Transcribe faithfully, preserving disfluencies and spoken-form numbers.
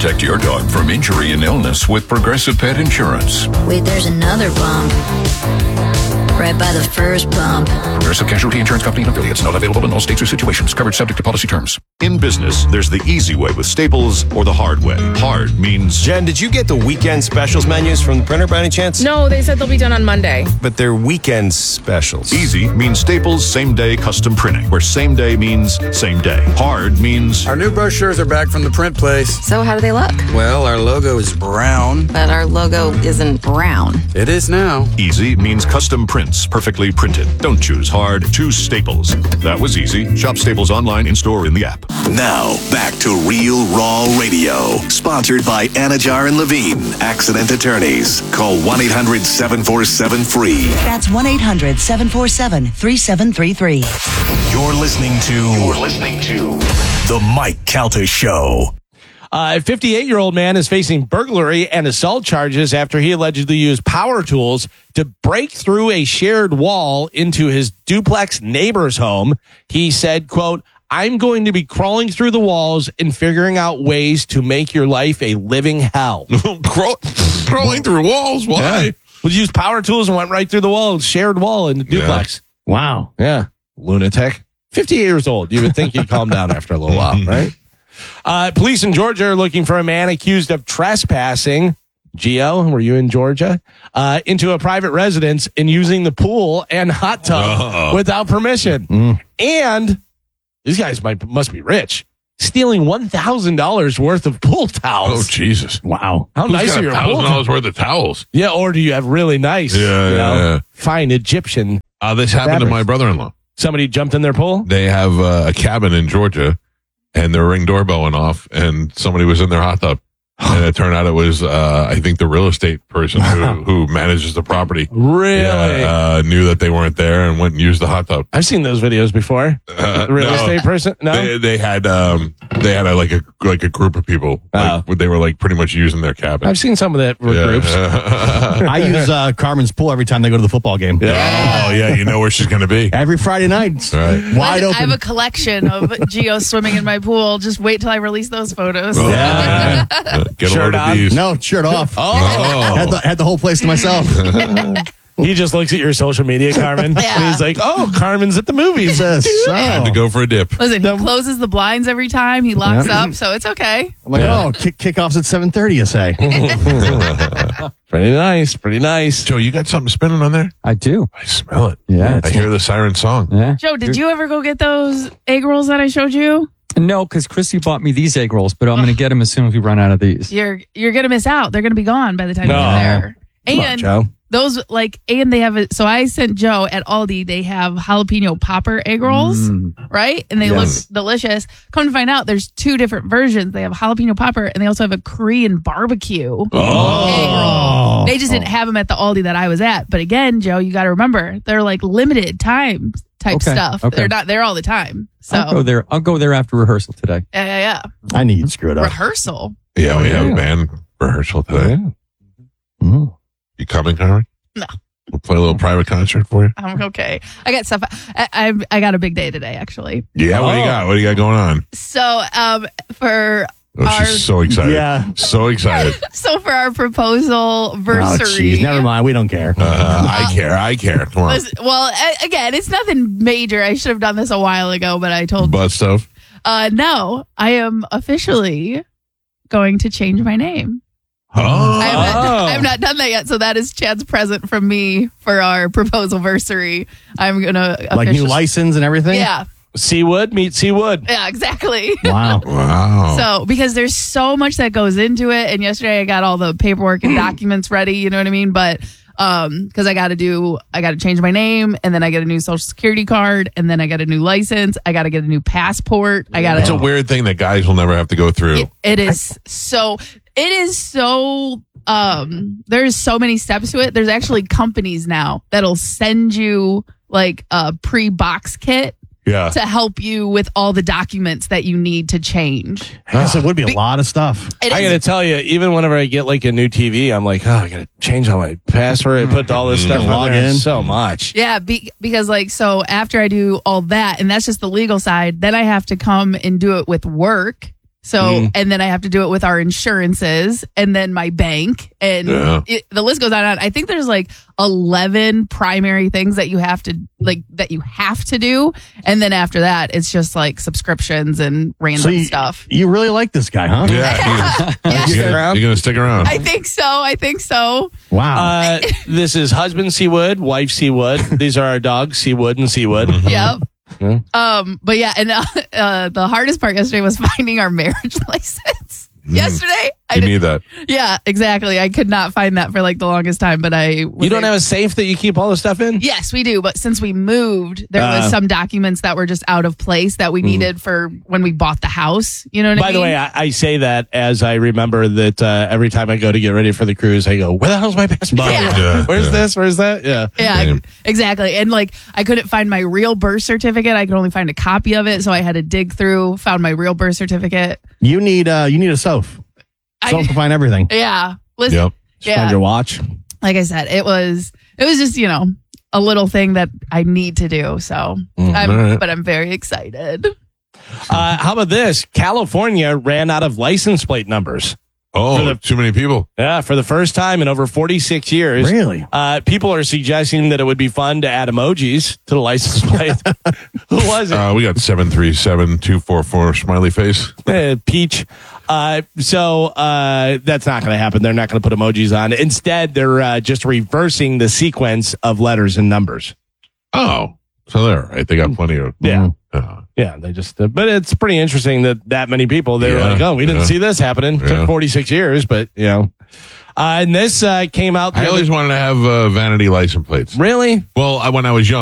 Protect your dog from injury and illness with Progressive Pet Insurance. Wait, there's another bump. Right by the first bump. Progressive Casualty Insurance Company and affiliates. Not available in all states or situations. Coverage subject to policy terms. In business, there's the easy way with Staples or the hard way. Hard means... Jen, did you get the weekend specials menus from the printer by any chance? No, they said they'll be done on Monday. But they're weekend specials. Easy means Staples same-day custom printing, where same day means same day. Hard means... Our new brochures are back from the print place. So how do they look? Well, our logo is brown. But our logo isn't brown. It is now. Easy means custom prints, perfectly printed. Don't choose hard, choose Staples. That was easy. Shop Staples online, in-store, in the app. Now, back to Real Raw Radio. Sponsored by Anajar and Levine, Accident Attorneys. Call one eight hundred seven four seven free. That's one eight hundred seven four seven three seven three three. You're listening to... You're listening to... The Mike Calta Show. Uh, a fifty-eight-year-old man is facing burglary and assault charges after he allegedly used power tools to break through a shared wall into his duplex neighbor's home. He said, quote, "I'm going to be crawling through the walls and figuring out ways to make your life a living hell." Crawl, crawling through walls? Why? Yeah. We used power tools and went right through the wall, shared wall in the duplex. Yeah. Wow. Yeah. Lunatic. fifty-eight years old. You would think he'd calm down after a little while, right? Uh, police in Georgia are looking for a man accused of trespassing. Gio, were you in Georgia? Uh, into a private residence and using the pool and hot tub Uh-oh. without permission. Mm. And these guys might must be rich. Stealing one thousand dollars worth of pool towels. Oh, Jesus. Wow. How Who's nice got are your one thousand dollars worth of towels? Yeah, or do you have really nice, yeah, you yeah, know, yeah. fine Egyptian Uh, this happened fabrics. to my brother-in-law. Somebody jumped in their pool? They have uh, a cabin in Georgia, and their Ring doorbell went off, and somebody was in their hot tub. And it turned out it was, uh, I think, the real estate person who, who manages the property. Really? Yeah, uh, knew that they weren't there and went and used the hot tub. I've seen those videos before. Uh, the real no. estate person? No? They, they had, um, they had a, like a like a group of people. Like, Oh. they were like pretty much using their cabin. I've seen some of that Yeah. groups. I use uh, Carmen's pool every time they go to the football game. Yeah. Oh, yeah, you know where she's going to be. Every Friday night. Right. Wide I, open. I have a collection of Gio swimming in my pool. Just wait till I release those photos. Oh, Yeah. uh, get a Shirt load of on? these. No, shirt off. Oh. Had the, had the whole place to myself. He just looks at your social media, Carmen, Yeah. and he's like, "Oh, Carmen's at the movies." Yes. Had to go for a dip. Listen, he closes the blinds every time. He locks up, so it's okay. I'm like, Yeah. oh, kick, kickoffs at seven thirty, you say. Pretty nice, pretty nice. Joe, you got something spinning on there? I do. I smell it. Yeah. I hear the siren song. Yeah. Joe, did you ever go get those egg rolls that I showed you? No, because Christy bought me these egg rolls, but I'm going to get them as soon as we run out of these. You're you're gonna miss out. They're gonna be gone by the time No. you get there. Come on, And Joe. those like and they have it. So I sent Joe at Aldi. They have jalapeno popper egg rolls, Mm. right? And they Yes. look delicious. Come to find out, there's two different versions. They have jalapeno popper, and they also have a Korean barbecue egg roll. They just didn't have them at the Aldi that I was at. But again, Joe, you got to remember they're like limited time type Okay, stuff. okay. They're not there all the time. So I'll go there. I'll go there after rehearsal today. yeah, yeah, yeah. I need to screw it up. Rehearsal. Yeah, we have a band rehearsal today. Mm. You coming, Carmen? No. We'll play a little private concert for you. I'm okay. I got stuff. I, I I got a big day today, actually. Yeah, what do you got? What do you got going on? So, um, for Oh, our she's so excited. Yeah. So excited. so for our proposal Oh, versary. jeez. Never mind. We don't care. Uh, I care. I care. Come on. Listen, well, a- again, it's nothing major. I should have done this a while ago, but I told. Butt stuff. Uh, no, I am officially going to change my name. Oh. I have, not, I have not done that yet, so that is Chad's present from me for our proposal versary. I'm gonna Like new officially- license and everything? Yeah, Seawood meet Seawood. yeah, exactly. Wow. Wow. So, because there's so much that goes into it, and yesterday I got all the paperwork and documents ready, you know what I mean? But um, because I got to do, I got to change my name, and then I get a new social security card, and then I got a new license, I got to get a new passport, I got It's a to. weird thing that guys will never have to go through. It, it is so. It is so. Um, there's so many steps to it. There's actually companies now that'll send you like a pre-box kit. Yeah. To help you with all the documents that you need to change. I guess it would be a lot of stuff. It I is- gotta tell you, even whenever I get like a new T V, I'm like, oh, I gotta change all my password. I put all this stuff Log on there. in. So much. Yeah, be, because like, so after I do all that, and that's just the legal side, then I have to come and do it with work. So, Mm. and then I have to do it with our insurances and then my bank. And Yeah. it, the list goes on and on. I think there's like eleven primary things that you have to, like, that you have to do. And then after that, it's just like subscriptions and random So you, stuff. you really like this guy, huh? Yeah. Yeah. You're gonna, you're gonna stick around. I think so. I think so. Wow. Uh, this is husband Seawood, wife Seawood. These are our dogs, Seawood and Seawood. Yep. Yeah. Um, but yeah, and uh, uh, the hardest part yesterday was finding our marriage license. Yesterday, I You did, need that. yeah, exactly. I could not find that for like the longest time, but I was You don't able- have a safe that you keep all the stuff in? Yes, we do. But since we moved, there Uh. was some documents that were just out of place that we needed for when we bought the house. You know what I By mean? the way, I, I say that as I remember that uh, every time I go to get ready for the cruise, I go, where the hell's my passport? Yeah. Yeah, Where's yeah. this? Where's that? Yeah. yeah, Same. exactly. And like, I couldn't find my real birth certificate. I could only find a copy of it, so I had to dig through. Found my real birth certificate. you need uh, you need a Soph. I- Soph to find everything. Yeah. Listen, Yep. yeah. Find your watch. Like I said, it was it was just, you know, a little thing that I need to do. So, I'm, all right. but I'm very excited. Uh, how about this? California ran out of license plate numbers. Oh, For the- too many people. Yeah, for the first time in over forty-six years. Really? Uh, people are suggesting that it would be fun to add emojis to the license plate. Who was it? Uh, we got seven three seven two four four smiley face. Uh, Peach. Uh, so uh, that's not going to happen. They're not going to put emojis on. Instead, they're uh, just reversing the sequence of letters and numbers. Oh, so they're right. They got plenty of. Yeah. Uh, Yeah, they just, uh, but it's pretty interesting that that many people, they were Yeah, like, oh, we didn't yeah. see this happening. Yeah. Took forty-six years, but, you know. Uh, and this uh, came out. the I other- always wanted to have uh, vanity license plates. Really? Well, I, when I was young.